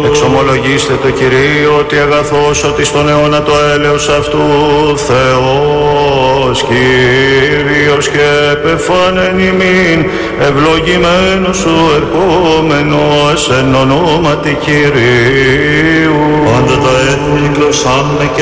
Εξομολογήστε το Κυρίο ότι αγαθός ότι στον αιώνα το έλεος αυτού Θεός Κύριος και επεφάνεν ημίν ευλογημένος σου ερχόμενος εν ονόματι Κυρίου. Πάντα τα έθνη γλωσσάμε